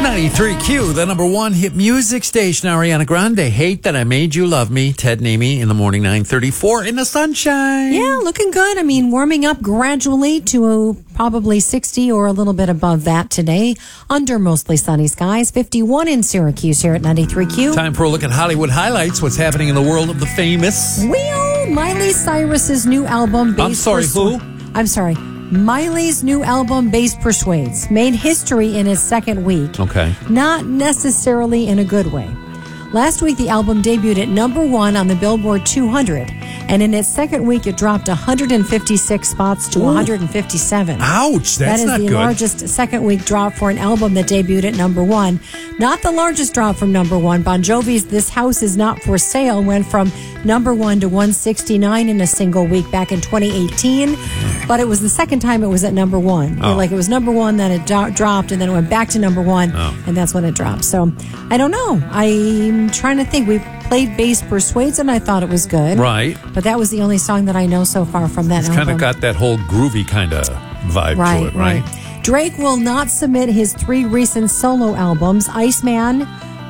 93Q, the number one hit music station. Ariana Grande, Hate That I Made You Love Me. Ted and Amy in the morning, 9:34 in the sunshine. Yeah, looking good. I mean, warming up gradually to probably 60 or a little bit above that today. Under mostly sunny skies. 51 in Syracuse here at 93Q. Time for a look at Hollywood highlights. What's happening in the world of the famous? Well, Miley Cyrus's new album. Miley's new album, Bass Persuades, made history in its second week. Okay. Not necessarily in a good way. Last week, the album debuted at number one on the Billboard 200, and in its second week, it dropped 156 spots to 157. Ouch, that's not That is the largest second-week drop for an album that debuted at number one. Not the largest drop from number one. Bon Jovi's This House Is Not For Sale went from number one to 169 in a single week back in 2018, but it was the second time it was at number one. Oh. Like it was number one, then it dropped, and then it went back to number one, and that's when it dropped. So, I don't know. I'm trying to think. We played Bass Persuades, and I thought it was good. Right. But that was the only song that I know so far from that album. It's kind of got that whole groovy kind of vibe to it, right? Drake will not submit his 3 recent solo albums, Iceman,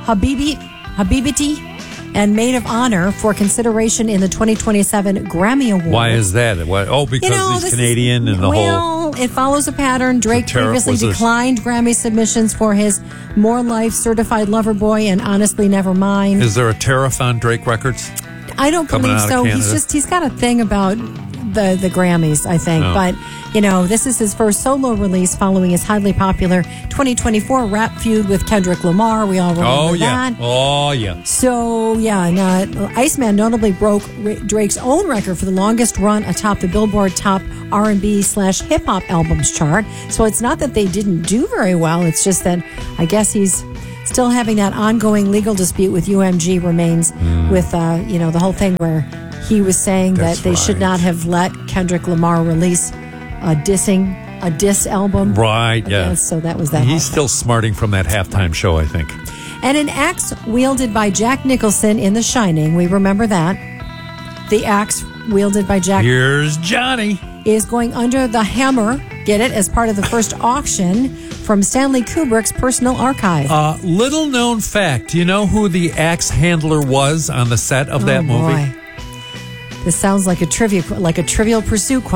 Habibiti, and Maid of Honor, for consideration in the 2027 Grammy Awards. Why is that? Because he's Canadian and the whole... Well, it follows a pattern. Drake previously declined Grammy submissions for his More Life, Certified Lover Boy, and Honestly Nevermind. Is there a tariff on Drake Records? I don't believe so. He's got a thing about the Grammys, I think. Oh. But, this is his first solo release following his highly popular 2024 rap feud with Kendrick Lamar. We all remember that. Oh, yeah. So, Iceman notably broke Drake's own record for the longest run atop the Billboard Top R&B/hip-hop albums chart. So it's not that they didn't do very well. It's just that I guess he's still having that ongoing legal dispute with UMG remains with, the whole thing where he was saying that they should not have let Kendrick Lamar release a diss album. Right, yeah. So that was that. He's still smarting from that halftime show, I think. And an axe wielded by Jack Nicholson in The Shining, we remember that. The axe wielded by Jack... Here's Johnny. ...is going under the hammer, get it, as part of the first auction from Stanley Kubrick's personal archive. Little known fact, do you know who the axe handler was on the set of that movie? Boy. This sounds like a Trivial Pursuit question.